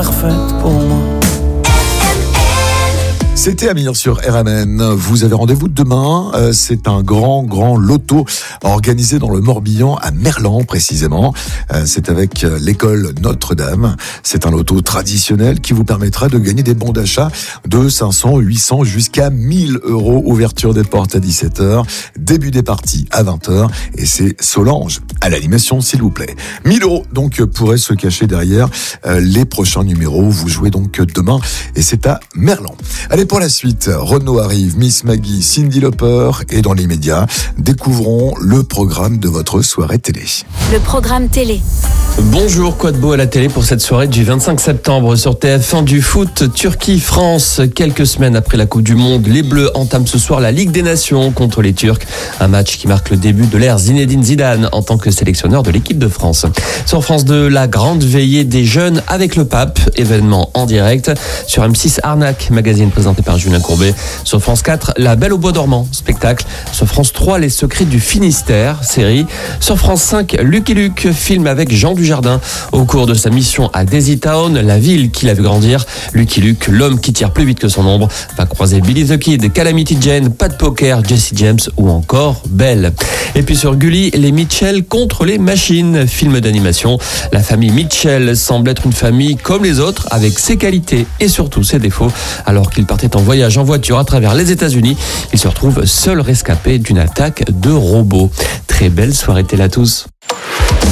parfaite pour moi. C'était Amir sur RMN. Vous avez rendez-vous demain. C'est un grand loto organisé dans le Morbihan, à Merlan précisément. C'est avec l'école Notre-Dame. C'est un loto traditionnel qui vous permettra de gagner des bons d'achat de 500, 800 jusqu'à 1000 €. Ouverture des portes à 17h. Début des parties à 20h. Et c'est Solange à l'animation, s'il vous plaît. 1000 € donc pourraient se cacher derrière les prochains numéros. Vous jouez donc demain et c'est à Merlan. Allez, pour la suite, Renaud arrive, Miss Maggie, Cyndi Lauper, et dans l'immédiat, découvrons le programme de votre soirée télé. Le programme télé. Bonjour, quoi de beau à la télé pour cette soirée du 25 septembre sur TF1 du foot Turquie-France. Quelques semaines après la Coupe du Monde, les Bleus entament ce soir la Ligue des Nations contre les Turcs. Un match qui marque le début de l'ère Zinedine Zidane en tant que sélectionneur de l'équipe de France. Sur France 2, la grande veillée des jeunes avec le pape, événement en direct. Sur M6, Arnaque, magazine présenté par Julien Courbet. Sur France 4, La Belle au Bois dormant, spectacle. Sur France 3, Les Secrets du Finistère, série. Sur France 5, Lucky Luke, film avec Jean Dujardin. Au cours de sa mission à Daisy Town, la ville qui l'a vu grandir, Lucky Luke, l'homme qui tire plus vite que son ombre, va croiser Billy the Kid, Calamity Jane, Pat Poker, Jesse James ou encore Belle. Et puis sur Gulli, Les Mitchell contre les machines, film d'animation. La famille Mitchell semble être une famille comme les autres, avec ses qualités et surtout ses défauts. Alors qu'il partait en voyage en voiture à travers les États-Unis, il se retrouve seul rescapé d'une attaque de robots. Très belle soirée télé à tous.